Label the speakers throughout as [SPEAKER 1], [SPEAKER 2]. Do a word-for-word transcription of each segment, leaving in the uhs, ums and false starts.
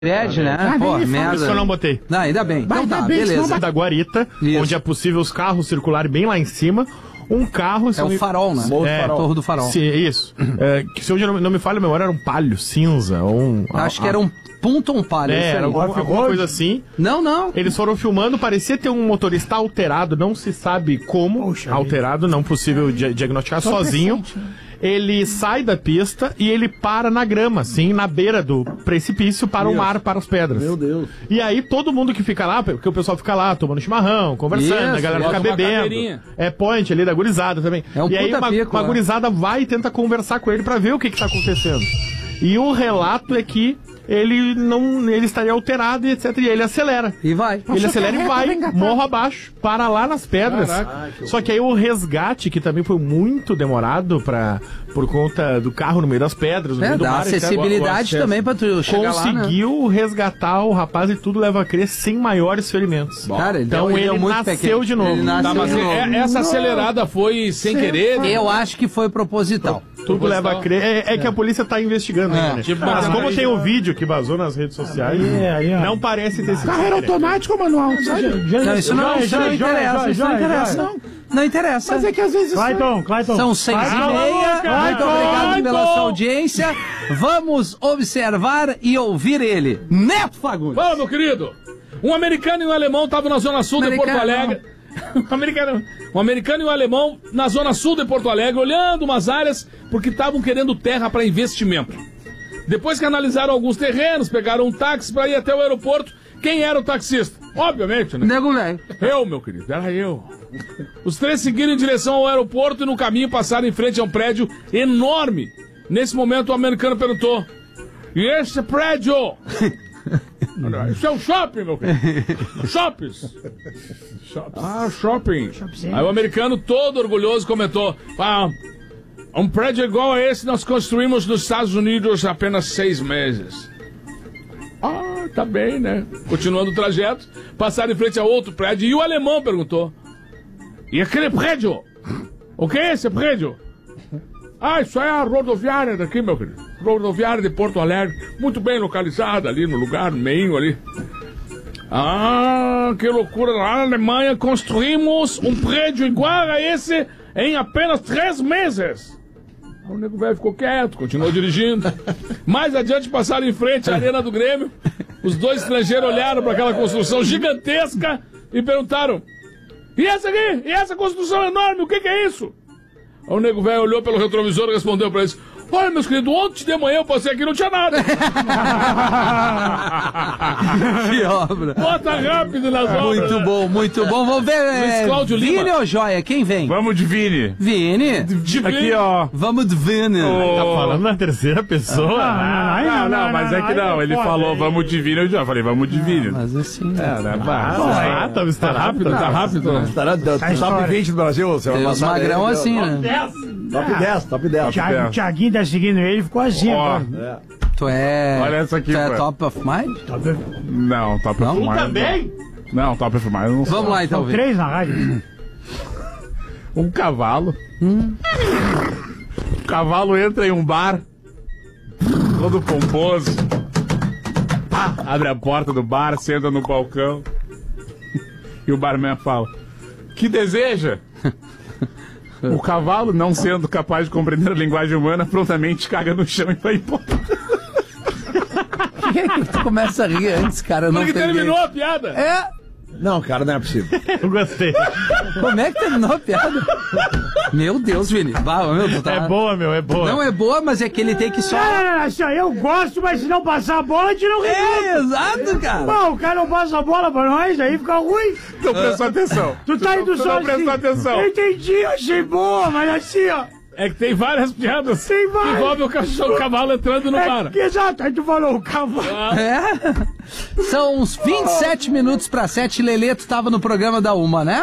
[SPEAKER 1] Crédito, né?
[SPEAKER 2] Ah,
[SPEAKER 1] Pô,
[SPEAKER 2] nem me fala.
[SPEAKER 1] merda.
[SPEAKER 3] Isso que eu não botei.
[SPEAKER 1] Não, ainda bem. Então
[SPEAKER 2] Vai,
[SPEAKER 1] tá,
[SPEAKER 2] ainda bem,
[SPEAKER 1] beleza.
[SPEAKER 2] senão
[SPEAKER 3] Da Guarita,
[SPEAKER 1] Isso.
[SPEAKER 3] onde é possível os carros circularem bem lá em cima. Um carro...
[SPEAKER 1] É o farol, né?
[SPEAKER 3] É,
[SPEAKER 1] É, Torre do Farol.
[SPEAKER 3] Sim, isso. É, que se hoje não, não me falha a memória, era um palio cinza. Ou um,
[SPEAKER 1] Acho que era um ponto um palio.
[SPEAKER 3] É,
[SPEAKER 1] isso aí.
[SPEAKER 3] era alguma, alguma coisa assim.
[SPEAKER 1] Não, não.
[SPEAKER 3] Eles foram filmando, parecia ter um motorista alterado, não se sabe como.
[SPEAKER 2] Poxa
[SPEAKER 3] alterado, não possível di- diagnosticar sozinho.
[SPEAKER 2] presente, né?
[SPEAKER 3] Ele sai da pista e ele para na grama, assim, na beira do precipício, para o mar, para as pedras.
[SPEAKER 4] Meu Deus.
[SPEAKER 3] E aí todo mundo que fica lá, porque o pessoal fica lá tomando chimarrão, conversando,
[SPEAKER 1] Isso,
[SPEAKER 3] a galera
[SPEAKER 5] bota
[SPEAKER 3] fica
[SPEAKER 5] uma
[SPEAKER 3] bebendo.
[SPEAKER 5] cadeirinha.
[SPEAKER 3] É point ali da gurizada também.
[SPEAKER 1] É um
[SPEAKER 3] e aí
[SPEAKER 1] puta
[SPEAKER 3] uma,
[SPEAKER 1] pico,
[SPEAKER 3] uma
[SPEAKER 1] né?
[SPEAKER 3] gurizada vai e tenta conversar com ele pra ver o que que tá acontecendo. E o relato é que ele não, ele estaria alterado e etcétera. E ele acelera.
[SPEAKER 1] E vai.
[SPEAKER 3] Ele
[SPEAKER 2] Passou
[SPEAKER 3] acelera e
[SPEAKER 2] carreta,
[SPEAKER 3] vai,
[SPEAKER 2] vem cá,
[SPEAKER 3] morro abaixo, para lá nas pedras. Só que aí o resgate, que também foi muito demorado pra, por conta do carro no meio das pedras, no
[SPEAKER 1] É,
[SPEAKER 3] meio do
[SPEAKER 1] dá
[SPEAKER 3] mar, etcétera.
[SPEAKER 1] acessibilidade
[SPEAKER 3] O- o
[SPEAKER 1] também pra tu chegar lá, né?
[SPEAKER 3] Conseguiu resgatar o rapaz e tudo leva a crer sem maiores ferimentos.
[SPEAKER 1] Cara, ele
[SPEAKER 3] Então
[SPEAKER 1] deu- ele
[SPEAKER 3] ele,
[SPEAKER 1] deu muito
[SPEAKER 3] nasceu
[SPEAKER 1] pequeno.
[SPEAKER 3] de novo.
[SPEAKER 1] Ele nasceu
[SPEAKER 5] Tá, mas
[SPEAKER 1] de novo.
[SPEAKER 5] é- essa acelerada foi sem querer?
[SPEAKER 1] Eu acho que foi proposital.
[SPEAKER 3] Tudo leva a crer. É, é que a polícia tá investigando ainda, né?
[SPEAKER 5] Tipo,
[SPEAKER 3] Mas
[SPEAKER 5] mas
[SPEAKER 3] como
[SPEAKER 5] aí
[SPEAKER 3] tem
[SPEAKER 5] já-
[SPEAKER 3] o vídeo que vazou nas redes sociais,
[SPEAKER 2] Aí, aí, ó.
[SPEAKER 3] não parece ter sido.
[SPEAKER 2] Carreira automática ou manual? Sabe?
[SPEAKER 1] Não, isso não, isso não interessa, isso não interessa.
[SPEAKER 2] Não.
[SPEAKER 1] Não interessa.
[SPEAKER 2] Mas é que às vezes...
[SPEAKER 6] Clayton, Clayton.
[SPEAKER 1] São seis e
[SPEAKER 6] Clayton.
[SPEAKER 1] meia.
[SPEAKER 6] Clayton.
[SPEAKER 1] Muito obrigado pela sua audiência. Vamos observar e ouvir ele. Neto Fagundes.
[SPEAKER 5] Fala, meu querido. Um americano e um alemão estavam na zona sul de Porto
[SPEAKER 1] Americano.
[SPEAKER 5] Alegre. um, americano, um americano e um alemão na zona sul de Porto Alegre, olhando umas áreas porque estavam querendo terra para investimento. Depois que analisaram alguns terrenos, pegaram um táxi para ir até o aeroporto. Quem era o taxista? Obviamente, né?
[SPEAKER 1] Nego velho.
[SPEAKER 5] Eu, meu querido, era eu. Os três seguiram em direção ao aeroporto e no caminho passaram em frente a um prédio enorme. Nesse momento o americano perguntou: e esse prédio? Isso é um shopping, meu querido. Shoppings. Ah, shopping. Aí o americano, todo orgulhoso, comentou: ah, um prédio igual a esse nós construímos nos Estados Unidos há apenas seis meses. Ah, tá bem, né? Continuando o trajeto, passaram em frente a outro prédio e o alemão perguntou: e aquele prédio? O que é esse prédio? Ah, isso é a rodoviária daqui, meu querido. Rodoviária de Porto Alegre, muito bem localizada ali no lugar, no meio ali. Ah, que loucura. Lá na Alemanha construímos um prédio igual a esse em apenas três meses. O nego velho ficou quieto, continuou dirigindo. Mais adiante passaram em frente à Arena do Grêmio. Os dois estrangeiros olharam para aquela construção gigantesca e perguntaram: e essa aqui? E essa construção enorme? O que, que é isso? O nego velho olhou pelo retrovisor e respondeu para eles: olha, meus queridos, ontem de manhã eu passei aqui e não tinha nada.
[SPEAKER 1] Que obra.
[SPEAKER 5] Bota rápido nas obras.
[SPEAKER 1] Muito bom, muito bom. Vamos ver.
[SPEAKER 5] Luiz
[SPEAKER 1] É,
[SPEAKER 5] Cláudio
[SPEAKER 1] Vini
[SPEAKER 5] Lima.
[SPEAKER 1] ou Joia? Quem vem?
[SPEAKER 7] Vamos de Vini.
[SPEAKER 1] Vini.
[SPEAKER 7] Aqui, ó.
[SPEAKER 1] Vamos de Vini.
[SPEAKER 3] Tá falando na terceira pessoa?
[SPEAKER 6] Ah,
[SPEAKER 7] Não, não, mas é que não. Ele falou, vamos de Vini. Eu já falei, vamos de Vini.
[SPEAKER 1] Mas assim.
[SPEAKER 3] Ah, tá, tá rápido, tá rápido.
[SPEAKER 4] Estará do top
[SPEAKER 6] história.
[SPEAKER 4] vinte do Brasil, semana
[SPEAKER 1] Tem os
[SPEAKER 4] passada.
[SPEAKER 1] magrão
[SPEAKER 4] ele-
[SPEAKER 1] assim, né?
[SPEAKER 4] Top dez, top dez.
[SPEAKER 6] Thiago, o Thiaguinho tá seguindo ele, ficou assim
[SPEAKER 7] Ó,
[SPEAKER 6] agora.
[SPEAKER 1] Tu é.
[SPEAKER 7] Olha essa aqui,
[SPEAKER 1] Tu é
[SPEAKER 7] pô.
[SPEAKER 1] top of mind?
[SPEAKER 7] Não, Top
[SPEAKER 1] Não?
[SPEAKER 7] of Mind.
[SPEAKER 3] Também?
[SPEAKER 7] Não, Top of Mind não.
[SPEAKER 1] Vamos lá então,
[SPEAKER 6] São
[SPEAKER 1] Vini.
[SPEAKER 6] três na rádio.
[SPEAKER 7] Um cavalo. Um cavalo entra em um bar, todo pomposo. Pá, abre a porta do bar, senta no balcão. E o barman fala: que deseja? O cavalo, não sendo capaz de compreender a linguagem humana, prontamente caga no chão e vai embora.
[SPEAKER 1] Por que que tu começa a rir antes, cara? Eu não
[SPEAKER 5] Porque
[SPEAKER 1] peguei.
[SPEAKER 5] terminou a piada.
[SPEAKER 1] É?
[SPEAKER 4] Não, cara, não é possível.
[SPEAKER 3] Eu gostei.
[SPEAKER 1] Como é que terminou a piada? Meu Deus, Vini. Bah, meu, tu tá...
[SPEAKER 3] É boa, meu, é boa.
[SPEAKER 1] Não é boa, mas é que ele tem que só...
[SPEAKER 6] Não, não, não, assim, ó, eu gosto, mas se não passar a bola, a gente não resolve.
[SPEAKER 1] É, exato, cara.
[SPEAKER 6] Pô, o cara não passa a bola pra nós, aí fica ruim.
[SPEAKER 7] Então presta atenção.
[SPEAKER 6] Tu tá indo
[SPEAKER 7] tu
[SPEAKER 6] só
[SPEAKER 7] não
[SPEAKER 6] assim.
[SPEAKER 7] prestou atenção.
[SPEAKER 6] Eu entendi, eu achei boa, mas assim, ó.
[SPEAKER 5] É que tem várias piadas.
[SPEAKER 6] Tem várias.
[SPEAKER 5] Envolve o cachorro, o cavalo entrando no bar.
[SPEAKER 6] É, que- exato, aí tu falou o cavalo.
[SPEAKER 1] É. São uns vinte e sete minutos pra sete. Lelê, tu tava no programa da Uma, né?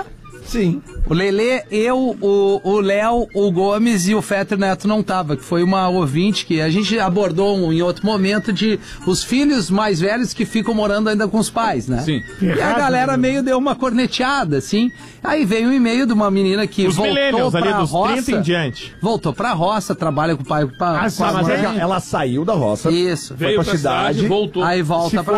[SPEAKER 4] Sim.
[SPEAKER 1] O Lelê, eu, o o Léo, o Gomes e o Fetter Neto não tava, que foi uma ouvinte que a gente abordou um, em outro momento de os filhos mais velhos que ficam morando ainda com os pais, né?
[SPEAKER 5] Sim.
[SPEAKER 1] E a galera meio deu uma corneteada, assim. Aí veio um e-mail de uma menina que
[SPEAKER 3] Os
[SPEAKER 1] voltou
[SPEAKER 3] millennials
[SPEAKER 1] pra
[SPEAKER 3] ali dos
[SPEAKER 1] roça.
[SPEAKER 3] trinta em diante.
[SPEAKER 1] Voltou pra roça, trabalha com o pai, com a,
[SPEAKER 6] Ah,
[SPEAKER 1] com a
[SPEAKER 6] mas
[SPEAKER 1] mãe.
[SPEAKER 4] Ela saiu da roça.
[SPEAKER 1] Isso.
[SPEAKER 5] Veio
[SPEAKER 4] pra
[SPEAKER 5] pra cidade,
[SPEAKER 4] cidade.
[SPEAKER 5] voltou.
[SPEAKER 1] Aí volta
[SPEAKER 4] Se
[SPEAKER 1] pra